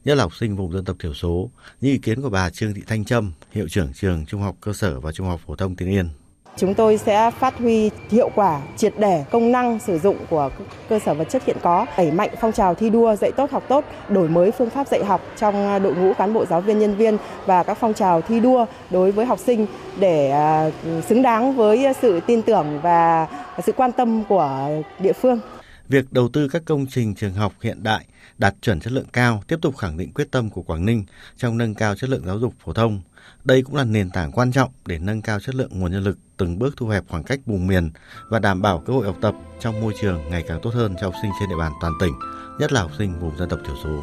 nhất là học sinh vùng dân tộc thiểu số, như ý kiến của bà Trương Thị Thanh Trâm, hiệu trưởng trường Trung học cơ sở và Trung học phổ thông Tiên Yên. Chúng tôi sẽ phát huy hiệu quả, triệt để công năng sử dụng của cơ sở vật chất hiện có, đẩy mạnh phong trào thi đua dạy tốt học tốt, đổi mới phương pháp dạy học trong đội ngũ cán bộ giáo viên nhân viên và các phong trào thi đua đối với học sinh để xứng đáng với sự tin tưởng và sự quan tâm của địa phương. Việc đầu tư các công trình trường học hiện đại đạt chuẩn chất lượng cao tiếp tục khẳng định quyết tâm của Quảng Ninh trong nâng cao chất lượng giáo dục phổ thông. Đây cũng là nền tảng quan trọng để nâng cao chất lượng nguồn nhân lực, từng bước thu hẹp khoảng cách vùng miền và đảm bảo cơ hội học tập trong môi trường ngày càng tốt hơn cho học sinh trên địa bàn toàn tỉnh, nhất là học sinh vùng dân tộc thiểu số.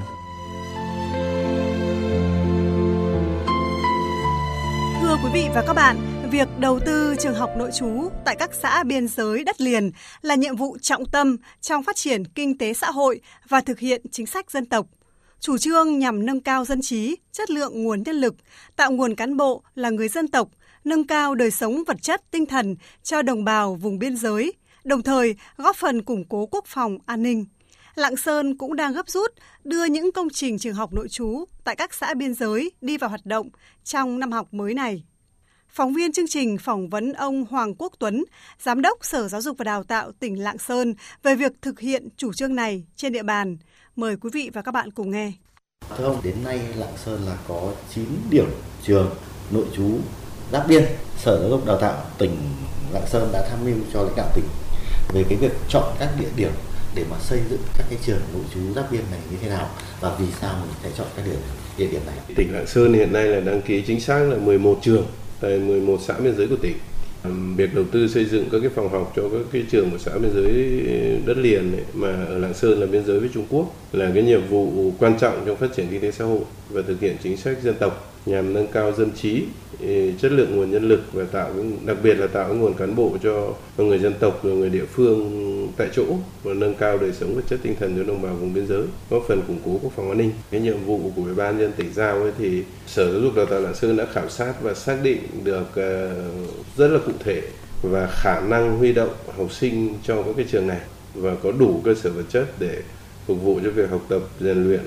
Thưa quý vị và các bạn, việc đầu tư trường học nội trú tại các xã biên giới đất liền là nhiệm vụ trọng tâm trong phát triển kinh tế xã hội và thực hiện chính sách dân tộc. Chủ trương nhằm nâng cao dân trí, chất lượng nguồn nhân lực, tạo nguồn cán bộ là người dân tộc, nâng cao đời sống vật chất, tinh thần cho đồng bào vùng biên giới, đồng thời góp phần củng cố quốc phòng an ninh. Lạng Sơn cũng đang gấp rút đưa những công trình trường học nội trú tại các xã biên giới đi vào hoạt động trong năm học mới này. Phóng viên chương trình phỏng vấn ông Hoàng Quốc Tuấn, Giám đốc Sở Giáo dục và Đào tạo tỉnh Lạng Sơn về việc thực hiện chủ trương này trên địa bàn. Mời quý vị và các bạn cùng nghe. Thưa ông, đến nay Lạng Sơn là có 9 điểm trường nội trú giáp biên. Sở Giáo dục Đào tạo tỉnh Lạng Sơn đã tham mưu cho lãnh đạo tỉnh về cái việc chọn các địa điểm để mà xây dựng các cái trường nội trú giáp biên này như thế nào và vì sao mình phải chọn các địa điểm này. Tỉnh Lạng Sơn hiện nay là đăng ký chính xác là 11 trường tại 11 xã biên giới của tỉnh. Việc đầu tư xây dựng các cái phòng học cho các cái trường của xã biên giới đất liền ấy, mà ở Lạng Sơn là biên giới với Trung Quốc là cái nhiệm vụ quan trọng trong phát triển kinh tế xã hội và thực hiện chính sách dân tộc nhằm nâng cao dân trí, chất lượng nguồn nhân lực và đặc biệt là tạo nguồn cán bộ cho người dân tộc và người địa phương tại chỗ và nâng cao đời sống vật chất tinh thần cho đồng bào vùng biên giới, góp phần củng cố quốc phòng an ninh. Cái nhiệm vụ của Ủy ban nhân dân tỉnh giao ấy thì Sở Giáo dục Đào tạo Lạng Sơn đã khảo sát và xác định được rất là cụ thể và khả năng huy động học sinh cho các cái trường này và có đủ cơ sở vật chất để phục vụ cho việc học tập, rèn luyện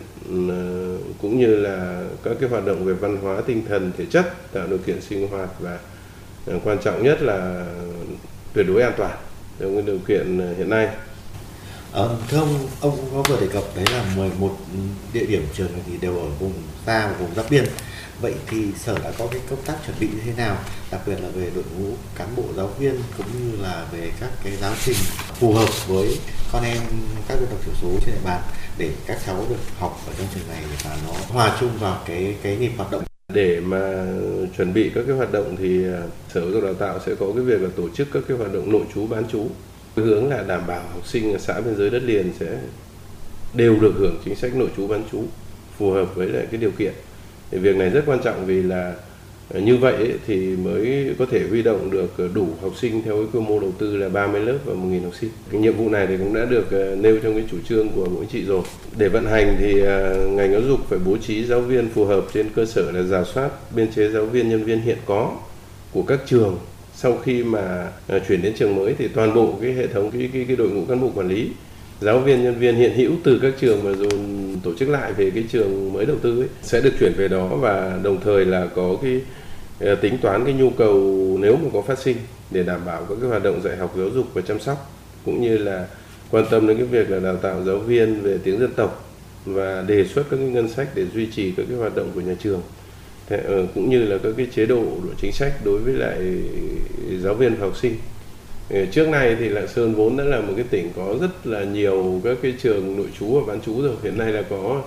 cũng như là các cái hoạt động về văn hóa, tinh thần, thể chất, tạo điều kiện sinh hoạt và quan trọng nhất là tuyệt đối an toàn trong cái điều kiện hiện nay. Thưa ông có vừa đề cập đấy là 11 địa điểm trường thì đều ở vùng xa và vùng giáp biên. Vậy thì Sở đã có cái công tác chuẩn bị như thế nào, đặc biệt là về đội ngũ cán bộ giáo viên cũng như là về các cái giáo trình phù hợp với con em các dân tộc thiểu số trên địa bàn để các cháu được học ở trong trường này và nó hòa chung vào cái nhịp hoạt động. Để mà chuẩn bị các cái hoạt động thì Sở Giáo dục Đào tạo sẽ có cái việc là tổ chức các cái hoạt động nội trú bán trú. Cái hướng là đảm bảo học sinh ở xã biên giới đất liền sẽ đều được hưởng chính sách nội trú bán trú phù hợp với lại cái điều kiện. Thì việc này rất quan trọng vì là như vậy ấy, thì mới có thể huy động được đủ học sinh theo cái quy mô đầu tư là 30 lớp và 1.000 học sinh. Cái nhiệm vụ này thì cũng đã được nêu trong cái chủ trương của Bộ Chính trị rồi. Để vận hành thì ngành giáo dục phải bố trí giáo viên phù hợp trên cơ sở là rà soát biên chế giáo viên nhân viên hiện có của các trường. Sau khi mà chuyển đến trường mới thì toàn bộ cái hệ thống cái đội ngũ cán bộ quản lý, giáo viên nhân viên hiện hữu từ các trường mà dồn tổ chức lại về cái trường mới đầu tư ấy, sẽ được chuyển về đó và đồng thời là có cái tính toán cái nhu cầu nếu mà có phát sinh để đảm bảo các cái hoạt động dạy học, giáo dục và chăm sóc cũng như là quan tâm đến cái việc là đào tạo giáo viên về tiếng dân tộc và đề xuất các cái ngân sách để duy trì các cái hoạt động của nhà trường cũng như là các cái chế độ chính sách đối với lại giáo viên và học sinh. Trước nay thì Lạng Sơn vốn đã là một cái tỉnh có rất là nhiều các cái trường nội trú và bán trú rồi. Hiện nay là có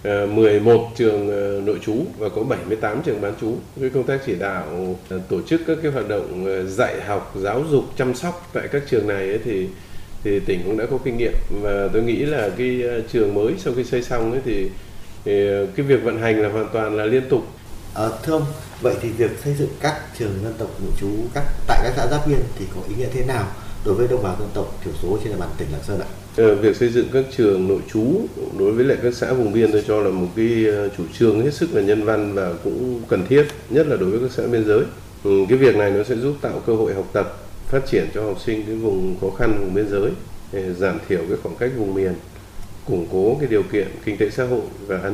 11 trường nội trú và có 78 trường bán trú. Cái công tác chỉ đạo tổ chức các cái hoạt động dạy học, giáo dục, chăm sóc tại các trường này ấy thì tỉnh cũng đã có kinh nghiệm và tôi nghĩ là cái trường mới sau khi xây xong ấy thì cái việc vận hành là hoàn toàn là liên tục. Thưa ông, vậy thì việc xây dựng các trường dân tộc nội trú tại các xã giáp biên thì có ý nghĩa thế nào đối với đồng bào dân tộc thiểu số trên địa bàn tỉnh Lạng Sơn ạ? Việc xây dựng các trường nội trú đối với lại các xã vùng biên tôi cho là một cái chủ trương hết sức là nhân văn và cũng cần thiết, nhất là đối với các xã biên giới. Cái việc này nó sẽ giúp tạo cơ hội học tập, phát triển cho học sinh cái vùng khó khăn, vùng biên giới, để giảm thiểu cái khoảng cách vùng miền, củng cố cái điều kiện kinh tế xã hội và an